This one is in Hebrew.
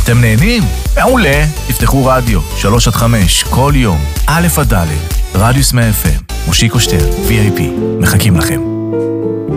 אתם נהנים? מעולה. תפתחו רדיו, 3-5, כל יום, א' עד ד', רדיוס מ-FM, מושיקו שטר, VIP, מחכים לכם.